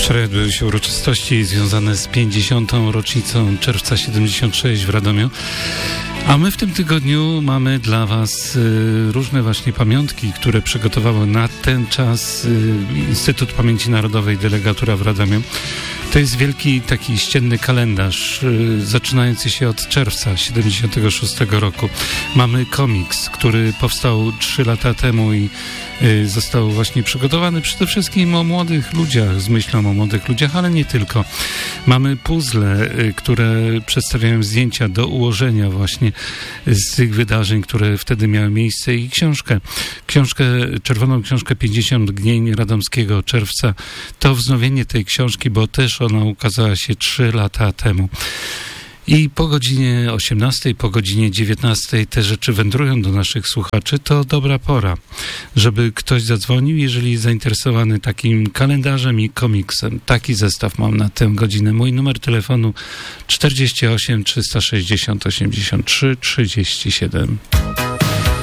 Wczoraj odbyły się uroczystości związane z 50. rocznicą Czerwca 76 w Radomiu. A my w tym tygodniu mamy dla Was różne właśnie pamiątki, które przygotowały na ten czas Instytut Pamięci Narodowej Delegatura w Radomiu. To jest wielki taki ścienny kalendarz, zaczynający się od czerwca 76 roku. Mamy komiks, który powstał 3 lata temu i został właśnie przygotowany przede wszystkim o młodych ludziach, z myślą o młodych ludziach, ale nie tylko. Mamy puzzle, które przedstawiają zdjęcia do ułożenia właśnie z tych wydarzeń, które wtedy miały miejsce i czerwoną książkę 50 Gnień Radomskiego Czerwca. To wznowienie tej książki, bo też ona ukazała się 3 lata temu. I po godzinie 18, po godzinie 19 te rzeczy wędrują do naszych słuchaczy. To dobra pora, żeby ktoś zadzwonił, jeżeli jest zainteresowany takim kalendarzem i komiksem. Taki zestaw mam na tę godzinę. Mój numer telefonu 48 360 83 37.